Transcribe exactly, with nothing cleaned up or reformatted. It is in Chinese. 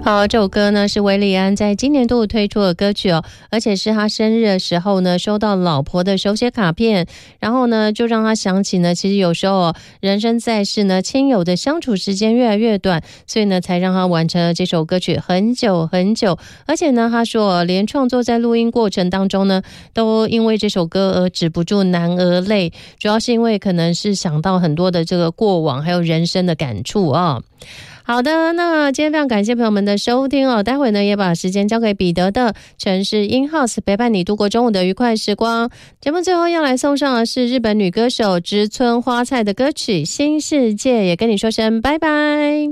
好，这首歌呢是韦礼安在今年度推出的歌曲哦，而且是他生日的时候呢收到老婆的手写卡片，然后呢就让他想起呢，其实有时候、哦、人生在世呢，亲友的相处时间越来越短，所以呢才让他完成了这首歌曲很久很久。而且呢他说连创作在录音过程当中呢，都因为这首歌而止不住男儿泪，主要是因为可能是想到很多的这个过往还有人生的感触啊、哦。好的，那今天非常感谢朋友们的收听哦，待会呢也把时间交给彼得的城市 In House 陪伴你度过中午的愉快时光。节目最后要来送上的是日本女歌手植村花菜的歌曲《新世界》，也跟你说声拜拜。